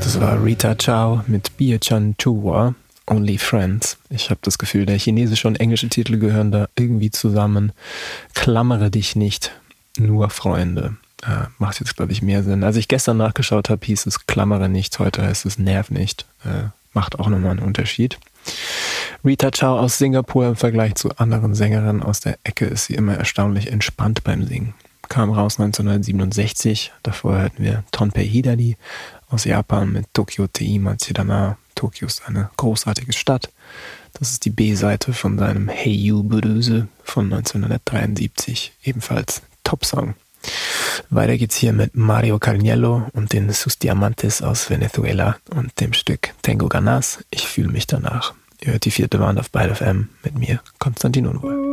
Das war Rita Chao mit Biechan Chua, Only Friends. Ich habe das Gefühl, der chinesische und englische Titel gehören da irgendwie zusammen. Klammere dich nicht, nur Freunde. Macht jetzt, glaube ich, mehr Sinn. Als ich gestern nachgeschaut habe, hieß es Klammere nicht, heute heißt es Nerv nicht. Macht auch nochmal einen Unterschied. Rita Chao aus Singapur im Vergleich zu anderen Sängerinnen aus der Ecke ist sie immer erstaunlich entspannt beim Singen. Kam raus 1967, davor hörten wir Tonpei Hidari aus Japan mit Tokyo Teima Chidana. Tokio ist eine großartige Stadt. Das ist die B-Seite von seinem Hey You Buruse von 1973, ebenfalls Top-Song. Weiter geht's hier mit Mario Carniello und den Sus Diamantes aus Venezuela und dem Stück Tengo Ganas. Ich fühle mich danach. Ihr hört die 4. Wand auf Byte FM mit mir, Konstantin Unruhe.